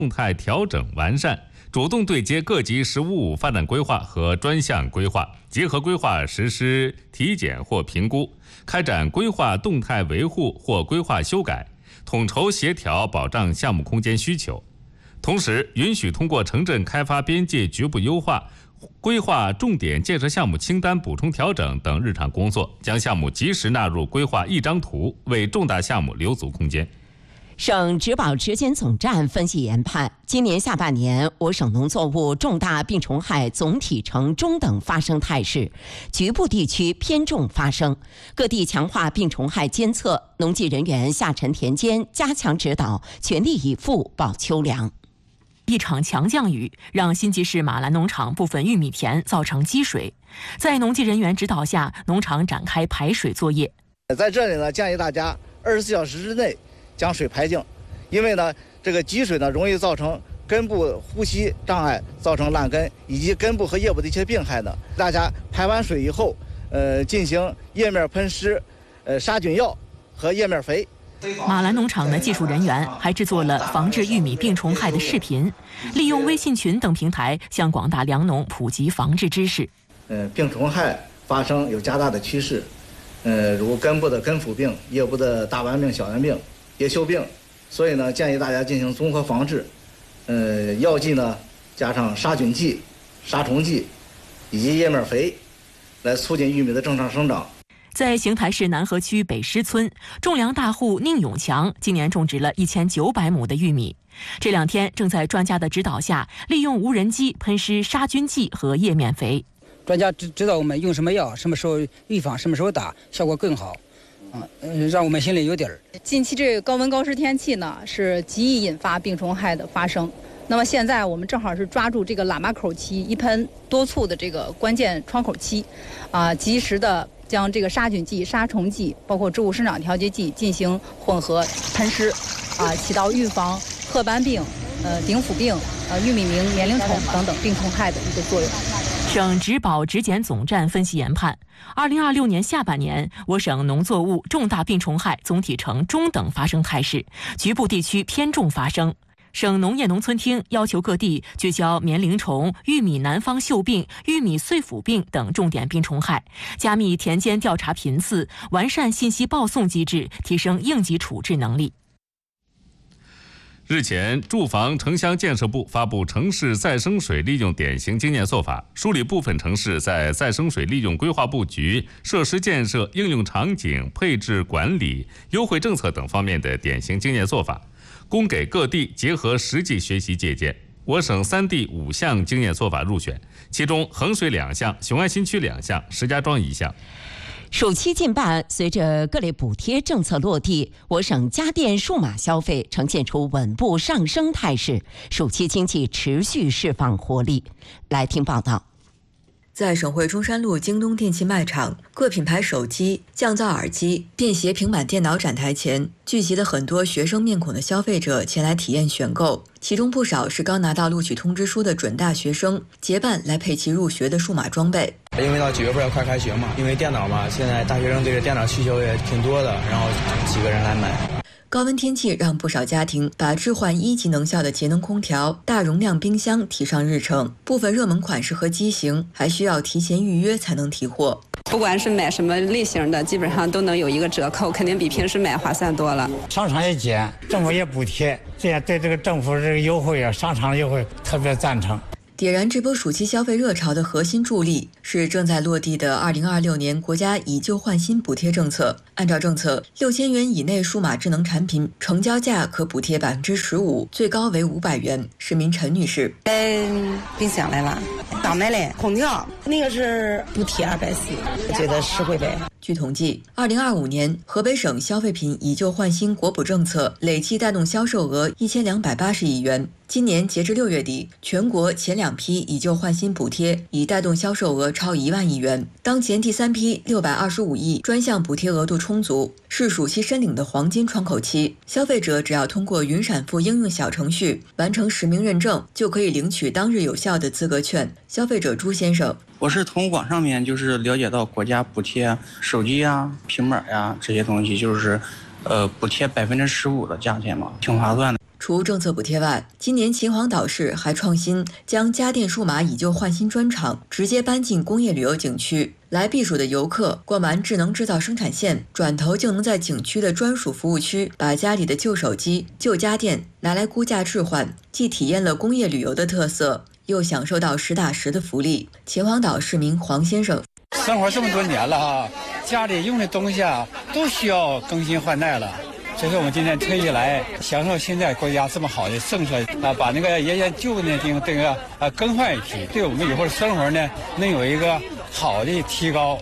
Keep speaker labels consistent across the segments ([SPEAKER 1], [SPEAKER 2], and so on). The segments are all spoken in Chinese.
[SPEAKER 1] 动态调整完善，主动对接各级实物发展规划和专项规划，结合规划实施体检或评估，开展规划动态维护或规划修改，统筹协调保障项目空间需求。同时，允许通过城镇开发边界局部优化、规划重点建设项目清单补充调整等日常工作，将项目及时纳入规划一张图，为重大项目留足空间。
[SPEAKER 2] 省植保质检总站分析研判，今年下半年我省农作物重大病虫害总体呈中等发生态势，局部地区偏重发生，各地强化病虫害监测，农技人员下沉田间加强指导，全力以赴保秋粮。
[SPEAKER 3] 一场强降雨让新集市马兰农场部分玉米田造成积水，在农技人员指导下，农场展开排水作业。
[SPEAKER 4] 在这里呢，建议大家24小时之内将水排净，因为呢，这个积水呢容易造成根部呼吸障碍，造成烂根以及根部和叶部的一些病害呢。大家排完水以后，进行叶面喷施，杀菌药和叶面肥。
[SPEAKER 3] 马兰农场的技术人员还制作了防治玉米病虫害的视频，利用微信群等平台向广大粮农普及防治知识。
[SPEAKER 4] 病虫害发生有加大的趋势，如根部的根腐病、叶部的大弯病、小圆病、叶锈病，所以呢，建议大家进行综合防治。药剂呢加上杀菌剂、杀虫剂以及叶面肥，来促进玉米的正常生长。
[SPEAKER 3] 在邢台市南河区北施村，种粮大户宁永强今年种植了1900亩的玉米。这2天正在专家的指导下，利用无人机喷施杀菌剂和叶面肥。
[SPEAKER 5] 专家指导我们用什么药，什么时候预防，什么时候打，效果更好。让我们心里有底儿。
[SPEAKER 6] 近期这个高温高湿天气呢，是极易引发病虫害的发生。那么现在我们正好是抓住这个喇嘛口期一喷多促的这个关键窗口期，及时的将这个杀菌剂、杀虫剂，包括植物生长调节剂进行混合喷施，起到预防褐斑病、顶腐病、玉米螟、年龄虫等等病虫害的一个作用。
[SPEAKER 3] 省植保质检总站分析研判，2026年下半年，我省农作物重大病虫害总体呈中等发生态势，局部地区偏重发生。省农业农村厅要求各地聚焦棉铃虫、玉米南方锈病、玉米穗腐病等重点病虫害，加密田间调查频次，完善信息报送机制，提升应急处置能力。
[SPEAKER 1] 日前，住房城乡建设部发布城市再生水利用典型经验做法，梳理部分城市在再生水利用规划布局、设施建设、应用场景、配置管理、优惠政策等方面的典型经验做法，供给各地结合实际学习借鉴。我省3地5项经验做法入选，其中衡水2项、雄安新区2项、石家庄1项。
[SPEAKER 2] 暑期近半，随着各类补贴政策落地，我省家电数码消费呈现出稳步上升态势，暑期经济持续释放活力。来听报道。
[SPEAKER 7] 在省会中山路京东电器卖场，各品牌手机、降噪耳机、便携平板电脑展台前，聚集了很多学生面孔的消费者前来体验选购，其中不少是刚拿到录取通知书的准大学生，结伴来配齐入学的数码装备。
[SPEAKER 8] 因为到9月份要快开学嘛，因为电脑嘛，现在大学生对这电脑需求也挺多的，然后几个人来买。
[SPEAKER 7] 高温天气让不少家庭把置换1级能效的节能空调、大容量冰箱提上日程，部分热门款式和机型还需要提前预约才能提货。
[SPEAKER 9] 不管是买什么类型的，基本上都能有一个折扣，肯定比平时买划算多了。
[SPEAKER 10] 商场也减，政府也补贴，这样对这个政府这个优惠啊，商场的优惠特别赞成。
[SPEAKER 7] 点燃这波暑期消费热潮的核心助力是正在落地的2026年国家以旧换新补贴政策。按照政策，6000元以内数码智能产品成交价可补贴15%，最高为500元。市民陈女士：
[SPEAKER 11] 冰箱来了，刚买嘞，空调那个是补贴240，我觉得实惠呗。
[SPEAKER 7] 据统计，2025年河北省消费品以旧换新国补政策累计带动销售额1280亿元。今年截至6月底，全国前2批以旧换新补贴已带动销售额超1万亿元。当前第3批625亿专项补贴额度充足，是暑期申领的黄金窗口期。消费者只要通过云闪付应用小程序完成实名认证，就可以领取当日有效的资格券。消费者朱先生：
[SPEAKER 12] 我是从网上面就是了解到国家补贴手机呀、平板呀这些东西，就是补贴15%的价钱嘛，挺划算的。
[SPEAKER 7] 除政策补贴外，今年秦皇岛市还创新将家电数码以旧换新专场直接搬进工业旅游景区。来避暑的游客过完智能制造生产线，转头就能在景区的专属服务区把家里的旧手机、旧家电拿来估价置换，既体验了工业旅游的特色，又享受到实打实的福利。秦皇岛市民黄先生：
[SPEAKER 13] 生活这么多年了哈，家里用的东西都需要更新换代了。所以说我们今天特意来享受现在国家这么好的政策把那个沿旧的地方更换一批，对我们以后的生活呢能有一个好的提高。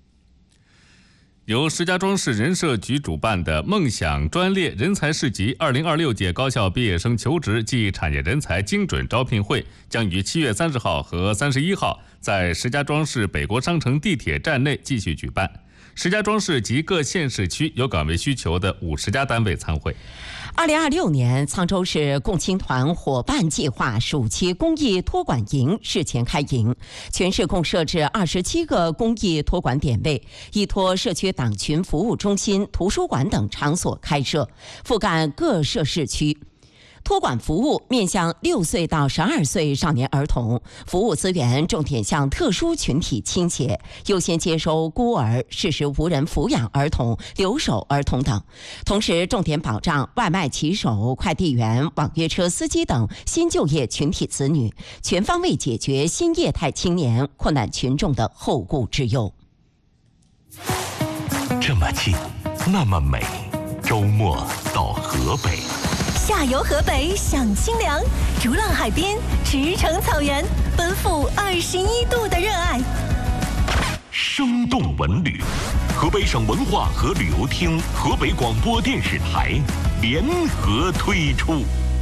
[SPEAKER 1] 由石家庄市人社局主办的梦想专列人才市集2026届高校毕业生求职暨产业人才精准招聘会将于7月30号和31号在石家庄市北国商城地铁站内继续举办。石家庄市及各县市区有岗位需求的50家单位参会。
[SPEAKER 2] 2026年，沧州市共青团伙伴计划暑期公益托管营事前开营，全市共设置27个公益托管点位，依托社区党群服务中心、图书馆等场所开设，覆盖各涉市区。托管服务面向6岁到12岁少年儿童，服务资源重点向特殊群体倾斜，优先接收孤儿、适时无人抚养儿童、留守儿童等，同时重点保障外卖骑手、快递员、网约车司机等新就业群体子女，全方位解决新业态青年困难群众的后顾之忧。
[SPEAKER 14] 这么近，那么美，周末到河北。
[SPEAKER 15] 下游河北享清凉，逐浪海边，驰骋草原，奔赴21度的热爱。
[SPEAKER 14] 生动文旅，河北省文化和旅游厅、河北广播电视台联合推出。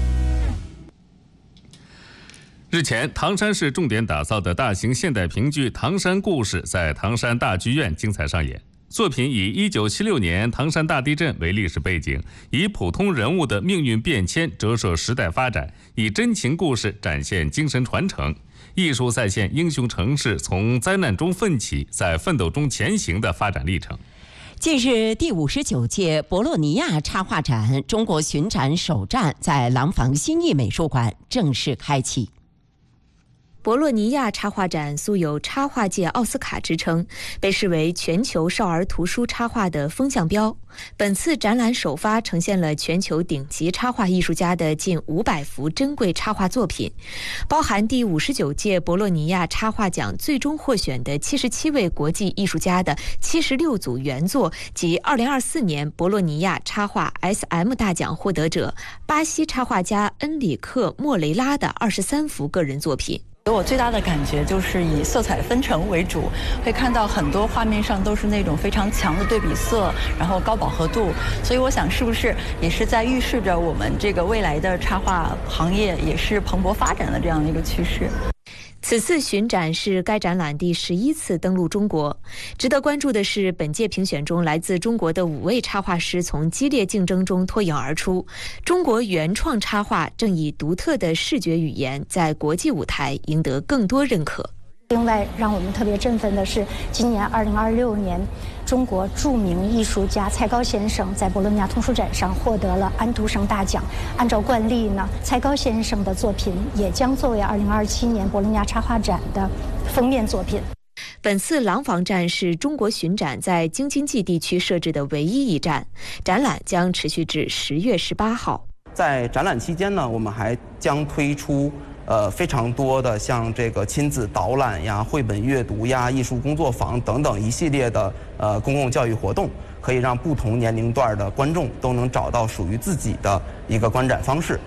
[SPEAKER 1] 日前，唐山市重点打造的大型现代评剧《唐山故事》在唐山大剧院精彩上演。作品以1976年唐山大地震为历史背景，以普通人物的命运变迁折射时代发展，以真情故事展现精神传承。艺术再现英雄城市从灾难中奋起，在奋斗中前行的发展历程。
[SPEAKER 2] 近日，第59届博洛尼亚插画展中国巡展首站在廊坊新艺美术馆正式开启。
[SPEAKER 16] 博洛尼亚插画展素有插画界奥斯卡之称，被视为全球少儿图书插画的风向标。本次展览首发呈现了全球顶级插画艺术家的近500幅珍贵插画作品，包含第59届博洛尼亚插画奖最终获选的77位国际艺术家的76组原作及2024年博洛尼亚插画 SM 大奖获得者巴西插画家恩里克·莫雷拉的23幅个人作品。
[SPEAKER 17] 给我最大的感觉就是以色彩纷呈为主，会看到很多画面上都是那种非常强的对比色，然后高饱和度，所以我想是不是也是在预示着我们这个未来的插画行业也是蓬勃发展的这样的一个趋势。
[SPEAKER 16] 此次巡展是该展览第11次登陆中国。值得关注的是，本届评选中来自中国的5位插画师从激烈竞争中脱颖而出。中国原创插画正以独特的视觉语言在国际舞台赢得更多认可。
[SPEAKER 18] 另外，让我们特别振奋的是，今年2026年，中国著名艺术家蔡高先生在博洛尼亚童书展上获得了安徒生大奖。按照惯例呢，蔡高先生的作品也将作为2027年博洛尼亚插画展的封面作品。
[SPEAKER 16] 本次廊坊站是中国巡展在京津冀地区设置的唯一一站，展览将持续至10月18号。
[SPEAKER 19] 在展览期间呢，我们还将推出非常多的像这个亲子导览呀、绘本阅读呀、艺术工作坊等等一系列的公共教育活动，可以让不同年龄段的观众都能找到属于自己的一个观展方式。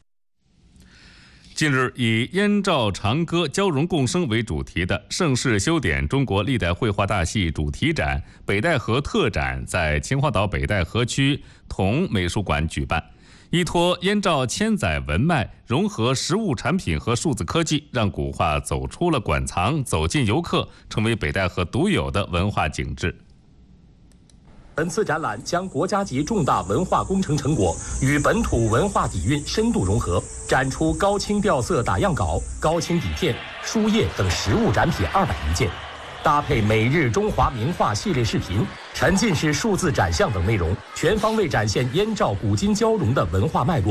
[SPEAKER 1] 近日，以燕赵长歌交融共生为主题的盛世修典中国历代绘画大戏主题展北戴河特展在秦皇岛北戴河区同美术馆举办。依托燕赵千载文脉，融合实物产品和数字科技，让古画走出了馆藏，走进游客，成为北戴河独有的文化景致。
[SPEAKER 20] 本次展览将国家级重大文化工程成果与本土文化底蕴深度融合，展出高清掉色打样稿、高清底片、书页等实物展品201件，搭配每日中华名画系列视频、沉浸式数字展项等内容，全方位展现燕赵古今交融的文化脉络。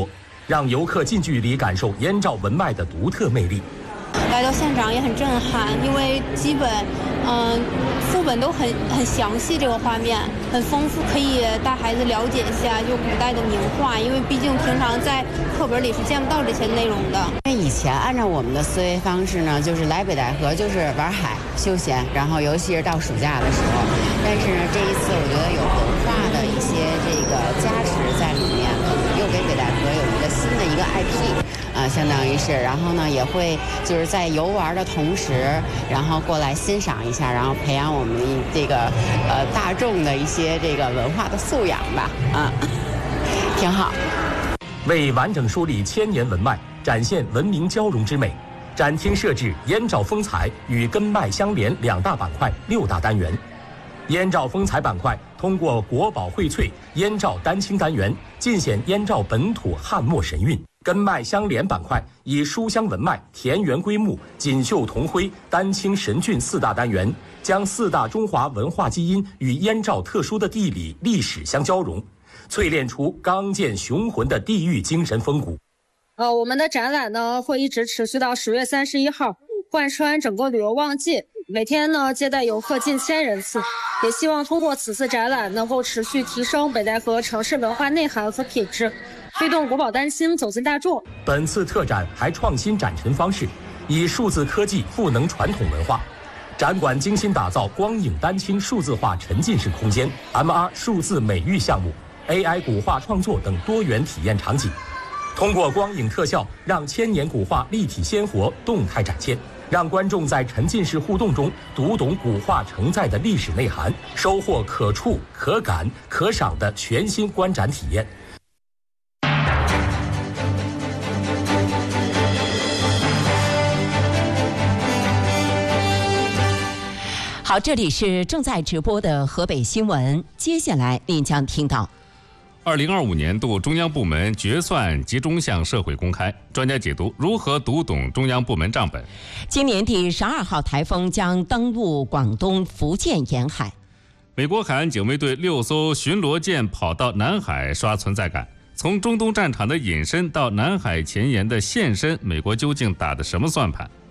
[SPEAKER 20] 让游客近距离感受燕赵文脉的独特魅力。
[SPEAKER 21] 来到现场也很震撼，因为基本，副本都很详细，这个画面很丰富，可以带孩子了解一下就古代的名画，因为毕竟平常在课本里是见不到这些内容的。
[SPEAKER 22] 因为以前按照我们的思维方式呢，就是来北戴河就是玩海休闲，然后尤其是到暑假的时候。但是呢，这一次我觉得有文化的一些这个加持在里面，可能又给北戴河有一个新的一个 IP。相当于是，然后呢，也会就是在游玩的同时，然后过来欣赏一下，然后培养我们这个大众的一些这个文化的素养吧，挺好。
[SPEAKER 20] 为完整梳理千年文脉，展现文明交融之美，展厅设置燕赵风采与根脉相连2大板块6大单元。燕赵风采板块通过国宝荟萃、燕赵丹青单元，尽显燕赵本土汉墨神韵。根脉相连板块以书香文脉、田园归木、锦绣同辉、丹青神俊4大单元，将4大中华文化基因与燕赵特殊的地理历史相交融，淬炼出刚健雄浑的地域精神风骨。
[SPEAKER 23] 我们的展览呢会一直持续到10月31号，贯穿整个旅游旺季，每天呢接待游客近1000人次，也希望通过此次展览能够持续提升北戴河城市文化内涵和品质，推动国宝丹青走进大众。
[SPEAKER 20] 本次特展还创新展陈方式，以数字科技赋能传统文化。展馆精心打造光影丹青数字化沉浸式空间、MR 数字美育项目、AI 古画创作等多元体验场景，通过光影特效，让千年古画立体鲜活、动态展现，让观众在沉浸式互动中读懂古画承载的历史内涵，收获可触、可感、可赏的全新观展体验。
[SPEAKER 2] 好，这里是正在直播的河北新闻，接下来您将听到
[SPEAKER 1] 2025年度中央部门决算集中向社会公开，专家解读如何读懂中央部门账本。
[SPEAKER 2] 今年第12号台风将登陆广东、福建沿海。
[SPEAKER 1] 美国海岸警卫队6艘巡逻舰跑到南海刷存在感。从中东战场的隐身到南海前沿的现身，美国究竟打的什么算盘？